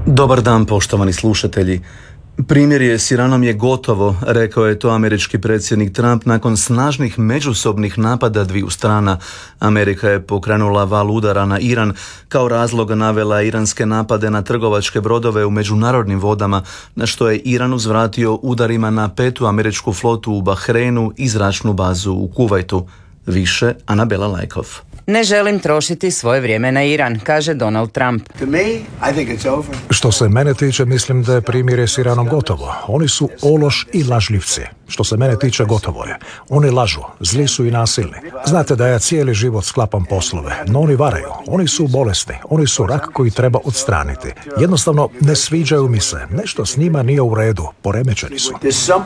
Dobar dan, poštovani slušatelji. Primirje s Iranom je gotovo, rekao je to američki predsjednik Trump nakon snažnih međusobnih napada dviju strana. Amerika je pokrenula val udara na Iran, kao razlog navela iranske napade na trgovačke brodove u međunarodnim vodama, na što je Iran uzvratio udarima na petu američku flotu u Bahreinu i zračnu bazu u Kuvajtu. Više Anabela Lajkov. Ne želim trošiti svoje vrijeme na Iran, kaže Donald Trump. Što se mene tiče, mislim da je primirje s Iranom gotovo. Oni su ološ i lažljivci. Što se mene tiče, gotovo je. Oni lažu, zli su i nasilni. Znate da ja cijeli život sklapam poslove, no oni varaju. Oni su bolesni, oni su rak koji treba odstraniti. Jednostavno ne sviđaju mi se. Nešto s njima nije u redu, poremećeni su.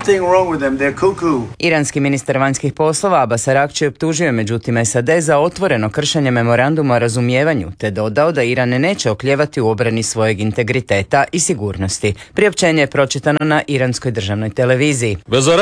Iranski ministar vanjskih poslova Abbas Araghči optužio međutim SAD za otvoreno kršenje memoranduma o razumijevanju, te dodao da Iran neće oklijevati u obrani svojeg integriteta i sigurnosti. Priopćenje je pročitano na iranskoj državnoj televiziji.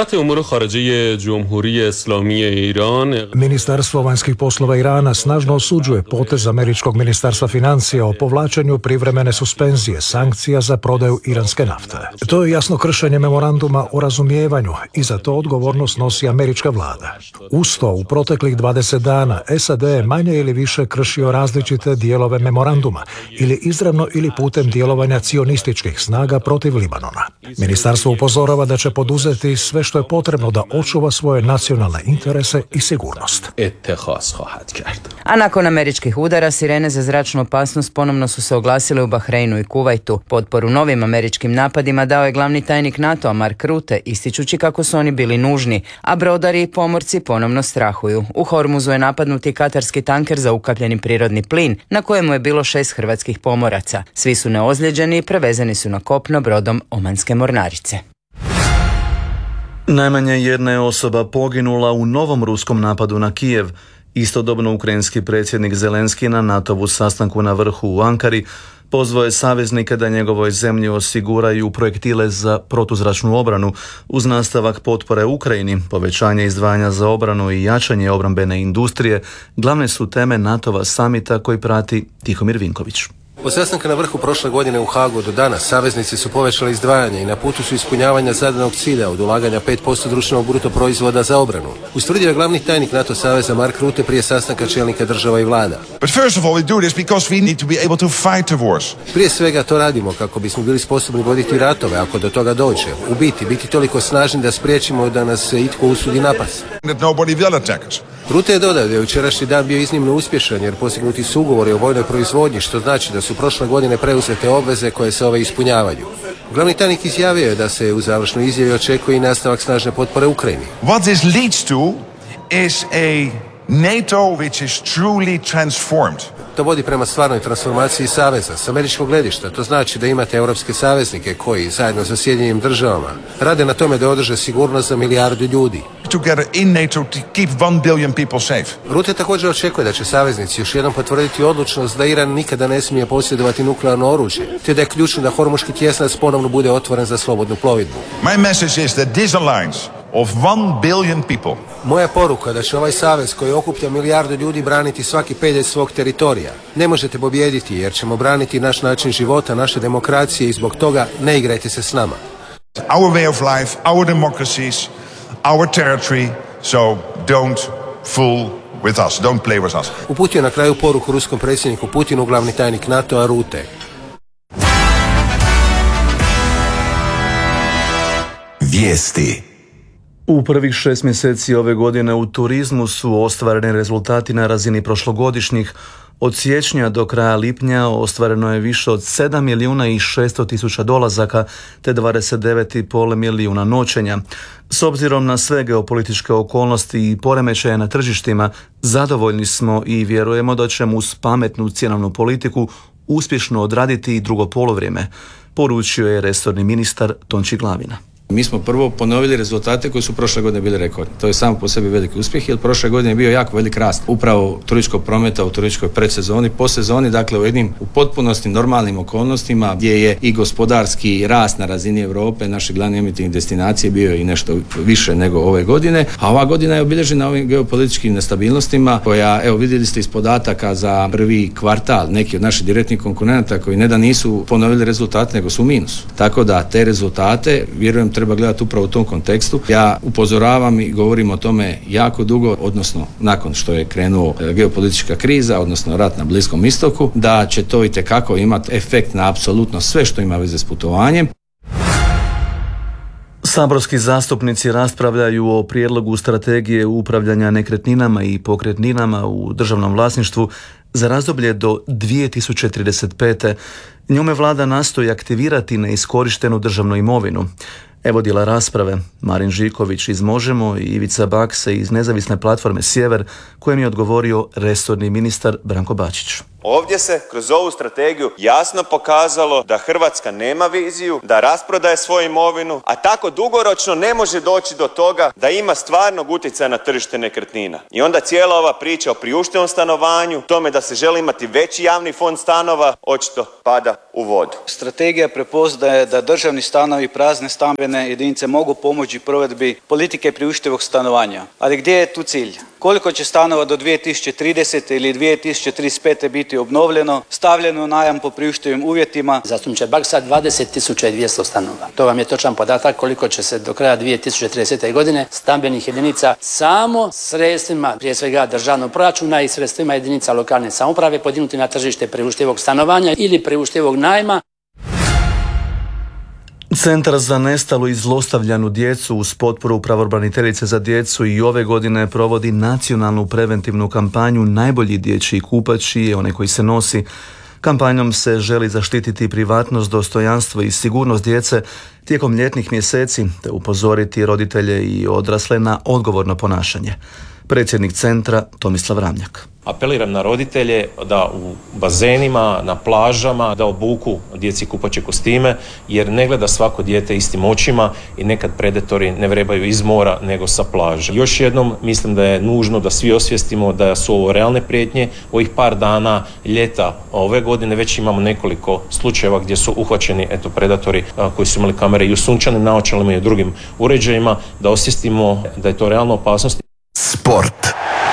Ministarstvo vanjskih poslova Irana snažno osuđuje potez američkog ministarstva financija o povlačenju privremene suspenzije sankcija za prodaju iranske nafte. To je jasno kršenje memoranduma o razumijevanju i za to odgovornost nosi američka vlada. Uz to, u proteklih 20 dana SAD je manje ili više kršio različite dijelove memoranduma ili izravno ili putem djelovanja cionističkih snaga protiv Libanona. Ministarstvo upozorava da će poduzeti sve što je potrebno da očuva svoje nacionalne interese i sigurnost. A nakon američkih udara, sirene za zračnu opasnost ponovno su se oglasile u Bahreinu i Kuvajtu. Potporu novim američkim napadima dao je glavni tajnik NATO-a Mark Rutte, ističući kako su oni bili nužni, a brodari i pomorci ponovno strahuju. U Hormuzu je napadnuti katarski tanker za ukapljeni prirodni plin, na kojemu je bilo 6 hrvatskih pomoraca. Svi su neozlijeđeni i prevezeni su na kopno brodom Omanske mornarice. Najmanje jedna je osoba poginula u novom ruskom napadu na Kijev. Istodobno ukrajinski predsjednik Zelenski na NATO-vu sastanku na vrhu u Ankari pozvao je saveznike da njegovoj zemlji osiguraju projektile za protuzračnu obranu uz nastavak potpore Ukrajini, povećanje izdvajanja za obranu i jačanje obrambene industrije. Glavne su teme NATO-va samita koji prati Tihomir Vinković. Od sastanka na vrhu prošle godine u Hagu do danas saveznici su povećali izdvajanje i na putu su ispunjavanja zadanog cilja od ulaganja 5% društvenog bruto proizvoda za obranu. Ustvrdio je glavni tajnik NATO saveza Mark Rutte prije sastanka čelnika država i vlada. Prije svega to radimo kako bismo bili sposobni voditi ratove ako do toga dođe. U biti toliko snažni da spriječimo da nas se itko usudi napast. Rutte je dodao da je jučerašnji dan bio iznimno uspješan jer postignuti su ugovori o vojnoj proizvodnji, što znači da su prošle godine preuzete obveze koje se ove ispunjavaju. Glavni tajnik izjavio je da se u završnoj izjavi očekuje i nastavak snažne potpore Ukrajini. What this leads to is a NATO which is truly transformed. To vodi prema stvarnoj transformaciji saveza. S američkog gledišta to znači da imate europske saveznike koji, zajedno sa Sjedinjenim državama, rade na tome da održe sigurnost za milijardu ljudi. Together in NATO to keep 1 billion people safe. Rutte također očekuje da će saveznici još jednom potvrditi odlučnost da Iran nikada ne smije posjedovati nuklearno oružje, te da je ključno da Hormuški tjesnac ponovno bude otvoren za slobodnu plovidbu. My message is that this alliance of 1 billion people. Moja poruka da će ovaj savez koji okuplja milijardu ljudi braniti svaki pedalj svog teritorija. Ne možete pobijediti jer ćemo braniti naš način života, naše demokracije i zbog toga ne igrajte se s nama. Our way of life, our democracies, our territory, so don't fool with us, don't play with us. Uputio na kraju poruku ruskom predsjedniku Putinu glavni tajnik NATO-a Rutte. Vijesti. U prvih 6 mjeseci ove godine u turizmu su ostvareni rezultati na razini prošlogodišnjih. Od siječnja do kraja lipnja ostvareno je više od 7 milijuna i 600 tisuća dolazaka te 29,5 milijuna noćenja. S obzirom na sve geopolitičke okolnosti i poremećaje na tržištima, zadovoljni smo i vjerujemo da ćemo uz pametnu cjenovnu politiku uspješno odraditi i drugo polovrijeme, poručio je resorni ministar Tonči Glavina. Mi smo prvo ponovili rezultate koji su prošle godine bili rekordni. To je samo po sebi veliki uspjeh, jer prošle godine je bio jako velik rast upravo turističkog prometa u turističkoj predsezoni, posezoni, dakle u potpunosti normalnim okolnostima gdje je i gospodarski rast na razini Europe, naše glavne emitivne destinacije bio i nešto više nego ove godine, a ova godina je obilježena ovim geopolitičkim nestabilnostima koja, evo vidjeli ste iz podataka za prvi kvartal, neki od naših direktnih konkurenata koji ne da nisu ponovili rezultate, nego su u minusu. Tako da te rezultate, vjerujem, treba gledati upravo u tom kontekstu. Ja upozoravam i govorim o tome jako dugo, odnosno nakon što je krenuo geopolitička kriza, odnosno rat na Bliskom istoku, da će to itekako imati efekt na apsolutno sve što ima veze s putovanjem. Saborski zastupnici raspravljaju o prijedlogu strategije upravljanja nekretninama i pokretninama u državnom vlasništvu za razdoblje do 2035. Njome vlada nastoji aktivirati neiskorištenu državnu imovinu. Evo dijela rasprave Marin Žiković iz Možemo i Ivica Bakse iz nezavisne platforme Sjever, kojem je odgovorio resorni ministar Branko Bačić. Ovdje se kroz ovu strategiju jasno pokazalo da Hrvatska nema viziju, da rasprodaje svoju imovinu, a tako dugoročno ne može doći do toga da ima stvarnog utjecaja na tržište nekretnina. I onda cijela ova priča o priuštivom stanovanju, tome da se želi imati veći javni fond stanova, očito pada u vodu. Strategija prepoznaje da državni stanovi i prazne stambene jedinice mogu pomoći provedbi politike priuštivog stanovanja. Ali gdje je tu cilj? Koliko će stanova do 2030. ili 2035. biti obnovljeno, stavljeno u najam po priuštivim uvjetima? Zastupniče Baksa, 20.200 stanova. To vam je točan podatak koliko će se do kraja 2030. godine stambenih jedinica samo sredstvima, prije svega državnog proračuna i sredstvima jedinica lokalne samouprave podignuti na tržište priuštivog stanovanja ili priuštivog najma. Centar za nestalu i zlostavljanu djecu uz potporu pravobraniteljice za djecu i ove godine provodi nacionalnu preventivnu kampanju Najbolji dječji kupač je onaj koji se nosi. Kampanjom se želi zaštititi privatnost, dostojanstvo i sigurnost djece tijekom ljetnih mjeseci te upozoriti roditelje i odrasle na odgovorno ponašanje. Predsjednik centra Tomislav Ramljak. Apeliram na roditelje da u bazenima, na plažama, da obuku djeci kupaće kostime, jer ne gleda svako dijete istim očima i nekad predatori ne vrebaju iz mora nego sa plaže. Još jednom mislim da je nužno da svi osvijestimo da su ovo realne prijetnje. Ovih par dana ljeta ove godine već imamo nekoliko slučajeva gdje su uhvaćeni predatori koji su imali kamere i u sunčanim naočalama i u drugim uređajima, da osvijestimo da je to realna opasnost. Sport.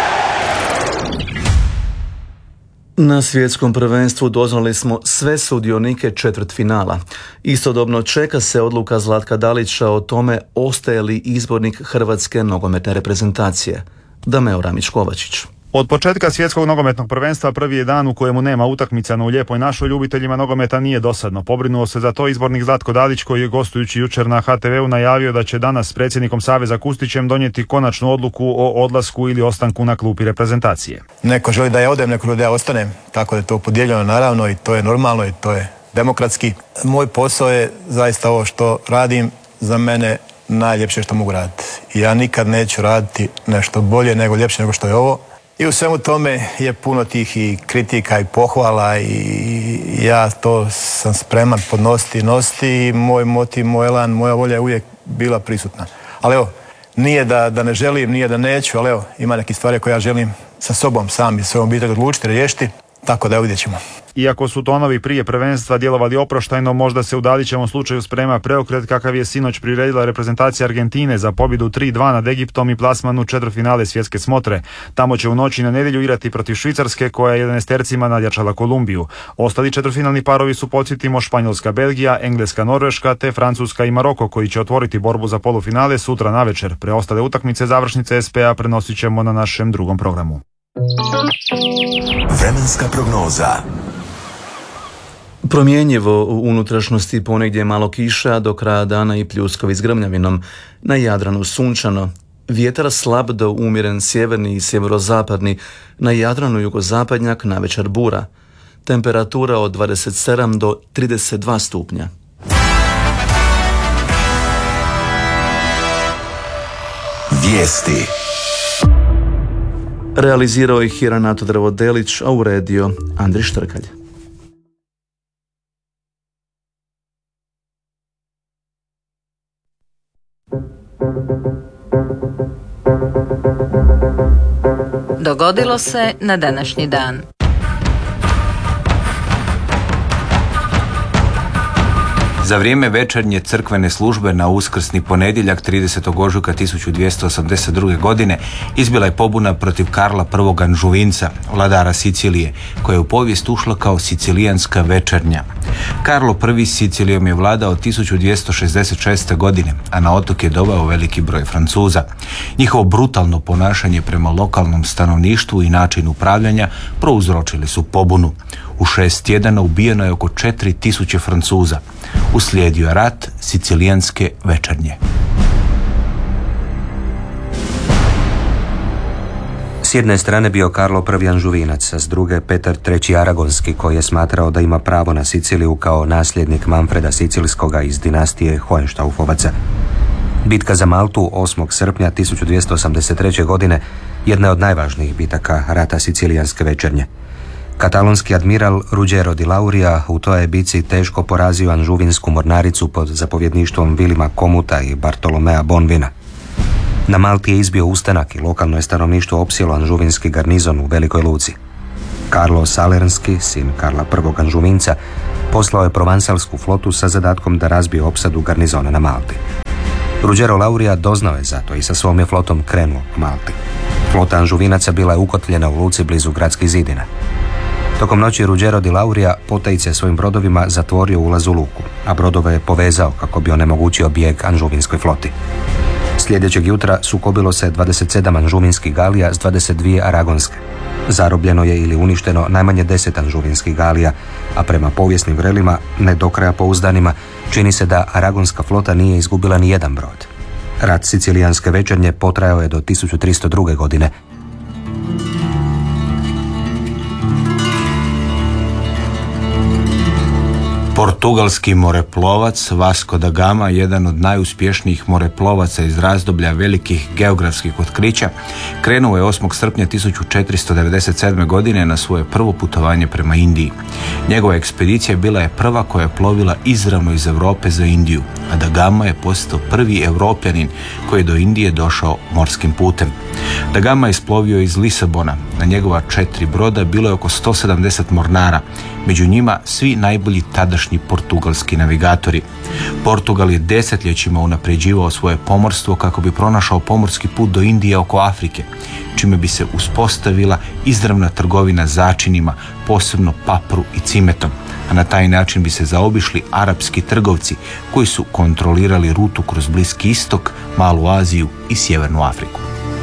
Na svjetskom prvenstvu doznali smo sve sudionike četvrtfinala. Istodobno čeka se odluka Zlatka Dalića o tome ostaje li izbornik hrvatske nogometne reprezentacije. Dameo Ramić-Kovačić. Od početka svjetskog nogometnog prvenstva prvi je dan u kojemu nema utakmica, no u Lijepoj našoj ljubiteljima nogometa nije dosadno. Pobrinuo se za to izbornik Zlatko Dalić koji je gostujući jučer na HTV-u najavio da će danas s predsjednikom Saveza Kustićem donijeti konačnu odluku o odlasku ili ostanku na klupi reprezentacije. Neko želi da ja odem, neko želi da ja ostanem, tako da je to podijeljeno naravno i to je normalno i to je demokratski. Moj posao je zaista ovo što radim za mene najljepše što mogu raditi. Ja nikad neću raditi nešto bolje nego ljepše nego što je ovo. I u svemu tome je puno tih i kritika i pohvala i ja to sam spreman podnositi i nositi i moj motiv, moj elan, moja volja je uvijek bila prisutna. Ali evo, nije da ne želim, nije da neću, ali evo, ima neke stvari koje ja želim sa sobom sam i svojom obitelji odlučiti, riješiti, tako da evo vidjet ćemo. Iako su tonovi prije prvenstva djelovali oproštajno, možda se u Dalićevom slučaju sprema preokret kakav je sinoć priredila reprezentacija Argentine za pobjedu 3-2 nad Egiptom i plasmanu četvrtfinale svjetske smotre. Tamo će u noći na nedjelju igrati protiv Švicarske koja je 11-tercima nadjačala Kolumbiju. Ostali četvrtfinalni parovi su, podsjetimo, Španjolska-Belgija, Engleska-Norveška te Francuska i Maroko koji će otvoriti borbu za polufinale sutra navečer. Preostale utakmice završnice SPA prenosit ćemo na našem drugom programu. Vremenska prognoza. Promjenjivo u unutrašnjosti, ponegdje malo kiša, do kraja dana i pljuskovi s grmljavinom. Na Jadranu sunčano. Vjetar slab do umjeren sjeverni i sjeverozapadni. Na Jadranu jugozapadnjak, navečer bura. Temperatura od 27 do 32 stupnja. Vijesti. Realizirao ih je Renato Drvodelić, a uredio Andri Štrkalj. Dogodilo se na današnji dan. Za vrijeme večernje crkvene službe na uskrsni ponedjeljak 30. ožujka 1282. godine izbila je pobuna protiv Karla I. Anžuvinca, vladara Sicilije, koja je u povijest ušla kao sicilijanska večernja. Karlo I. Sicilijom je vladao 1266. godine, a na otok je doveo veliki broj Francuza. Njihovo brutalno ponašanje prema lokalnom stanovništvu i način upravljanja prouzročili su pobunu. U 6 tjedana ubijeno je oko 4000 Francuza. Uslijedio je rat sicilijanske večernje. S jedne strane bio Karlo I. Anžuvinac, a s druge Petar III. Aragonski, koji je smatrao da ima pravo na Siciliju kao nasljednik Manfreda Sicilskoga iz dinastije Hohenstaufovaca. Bitka za Maltu 8. srpnja 1283. godine jedna je od najvažnijih bitaka rata sicilijanske večernje. Katalonski admiral Ruggero di Lauria u toj bitci teško porazio anžuvinsku mornaricu pod zapovjedništvom Vilima Komuta i Bartolomea Bonvina. Na Malti je izbio ustanak i lokalno je stanovništvo opsjelo anžuvinski garnizon u Velikoj Luci. Karlo Salernski, sin Karla I. Anžuvinca, poslao je provansalsku flotu sa zadatkom da razbije opsadu garnizona na Malti. Ruggero Lauria doznao je zato i sa svom je flotom krenuo u Malti. Flota Anžuvinaca bila je ukotljena u luci blizu gradskih zidina. Tokom noći Ruggero di Lauria potajice svojim brodovima zatvorio ulaz u luku, a brodove je povezao kako bi onemogućio bijeg anžuvinskoj floti. Sljedećeg jutra sukobilo se 27 anžuvinskih galija s 22 aragonske. Zarobljeno je ili uništeno najmanje 10 anžuvinskih galija, a prema povijesnim vrelima, ne do kraja pouzdanima, čini se da aragonska flota nije izgubila ni jedan brod. Rat sicilijanske večernje potrajao je do 1302. godine. Portugalski moreplovac Vasco da Gama, jedan od najuspješnijih moreplovaca iz razdoblja velikih geografskih otkrića, krenuo je 8. srpnja 1497. godine na svoje prvo putovanje prema Indiji. Njegova ekspedicija bila je prva koja je plovila izravno iz Europe za Indiju, a da Gama je postao prvi Europljanin koji je do Indije došao morskim putem. Da Gama je isplovio iz Lisabona. Na njegova 4 broda bilo je oko 170 mornara, među njima svi najbolji tadašnji portugalski navigatori. Portugal je desetljećima unapređivao svoje pomorstvo kako bi pronašao pomorski put do Indije oko Afrike, čime bi se uspostavila izravna trgovina začinima, posebno papru i cimetom, a na taj način bi se zaobišli arapski trgovci koji su kontrolirali rutu kroz Bliski istok, Malu Aziju i Sjevernu Afriku.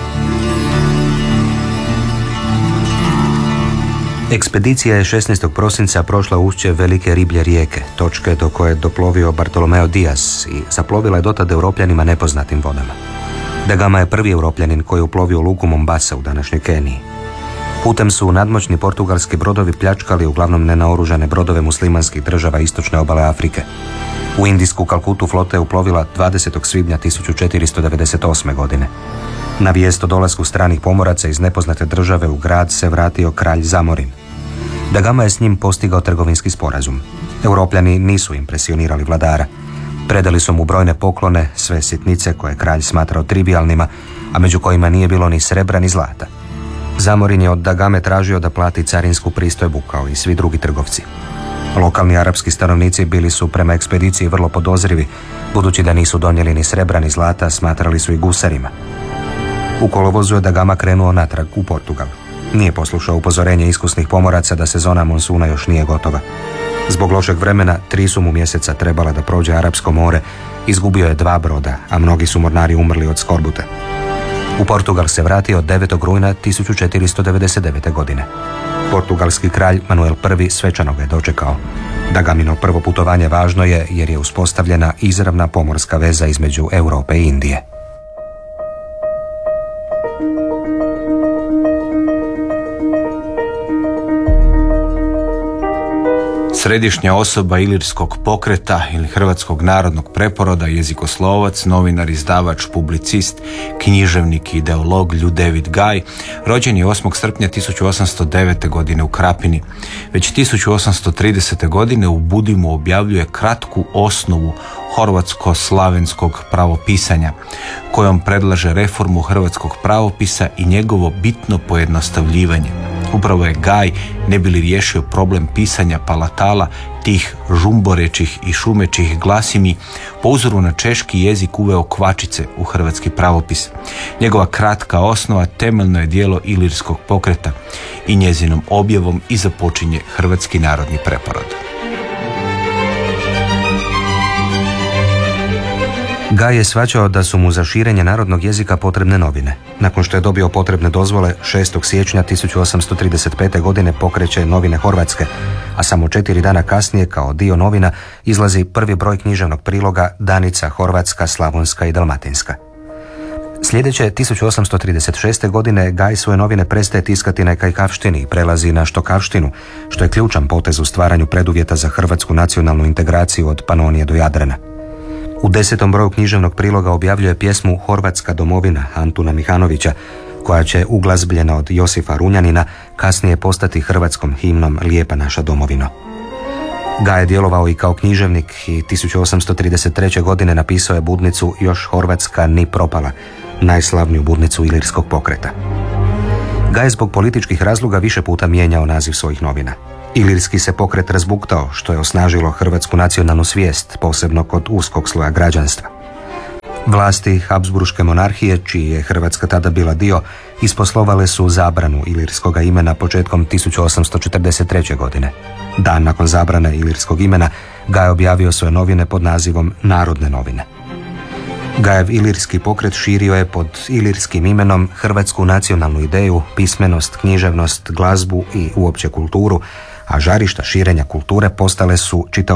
Ekspedicija je 16. prosinca prošla ušće velike riblje rijeke, točke do koje je doplovio Bartolomeo Diaz i zaplovila je dotad Europljanima nepoznatim vodama. Da Gama je prvi Europljanin koji je uplovio luku Mombasa u današnjoj Keniji. Putem su nadmoćni portugalski brodovi pljačkali uglavnom nenaoružane brodove muslimanskih država istočne obale Afrike. U indijsku Kalkutu flota je uplovila 20. svibnja 1498. godine. Na vijest o dolasku stranih pomoraca iz nepoznate države u grad se vratio kralj Zamorin. Da Gama je s njim postigao trgovinski sporazum. Europljani nisu impresionirali vladara. Predali su mu brojne poklone, sve sitnice koje je kralj smatrao trivialnima, a među kojima nije bilo ni srebra ni zlata. Zamorin je od Da Game tražio da plati carinsku pristojbu kao i svi drugi trgovci. Lokalni arapski stanovnici bili su prema ekspediciji vrlo podozrivi, budući da nisu donijeli ni srebra ni zlata, smatrali su i gusarima. U kolovozu je Da Gama krenuo natrag u Portugal. Nije poslušao upozorenje iskusnih pomoraca da sezona monsuna još nije gotova. Zbog lošeg vremena 3 su mu mjeseca trebala da prođe Arapsko more, izgubio je 2 broda, a mnogi su mornari umrli od skorbute. U Portugal se vratio 9. rujna 1499. godine. Portugalski kralj Manuel I svečano ga je dočekao. Da Gamino prvo putovanje važno je jer je uspostavljena izravna pomorska veza između Europe i Indije. Središnja osoba ilirskog pokreta ili Hrvatskog narodnog preporoda, jezikoslovac, novinar, izdavač, publicist, književnik i ideolog Ljudevit Gaj, rođen je 8. srpnja 1809. godine u Krapini. Već 1830. godine u Budimu objavljuje kratku osnovu horvatsko-slavenskog pravopisanja, kojom predlaže reformu hrvatskog pravopisa i njegovo bitno pojednostavljivanje. Upravo je Gaj, ne bi li riješio problem pisanja palatala, tih žumborećih i šumećih glasimi, po uzoru na češki jezik uveo kvačice u hrvatski pravopis. Njegova kratka osnova temeljno je djelo ilirskog pokreta i njezinom objavom i započinje hrvatski narodni preporod. Gaj je shvaćao da su mu za širenje narodnog jezika potrebne novine. Nakon što je dobio potrebne dozvole, 6. siječnja 1835. godine pokreće Novine Horvatske, a samo 4 dana kasnije kao dio novina izlazi prvi broj književnog priloga Danica Horvatska, Slavonska i Dalmatinska. Sljedeće 1836. godine Gaj svoje novine prestaje tiskati na kajkavštini i prelazi na štokavštinu, što je ključan potez u stvaranju preduvjeta za hrvatsku nacionalnu integraciju od Panonije do Jadrana. U 10. broju književnog priloga objavljuje pjesmu Horvatska domovina Antuna Mihanovića, koja će uglazbljena od Josifa Runjanina kasnije postati hrvatskom himnom Lijepa naša domovino. Gaj je djelovao i kao književnik i 1833. godine napisao je budnicu Još Horvatska ni propala, najslavniju budnicu ilirskog pokreta. Gaj je zbog političkih razloga više puta mijenjao naziv svojih novina. Ilirski se pokret razbuktao, što je osnažilo hrvatsku nacionalnu svijest, posebno kod uskog sloja građanstva. Vlasti Habsburške monarhije, čiji je Hrvatska tada bila dio, isposlovale su zabranu ilirskoga imena početkom 1843. godine. Dan nakon zabrane ilirskog imena, Gaj objavio svoje novine pod nazivom Narodne novine. Gajev ilirski pokret širio je pod ilirskim imenom hrvatsku nacionalnu ideju, pismenost, književnost, glazbu i uopće kulturu, a žarišta širenja kulture postale su čitao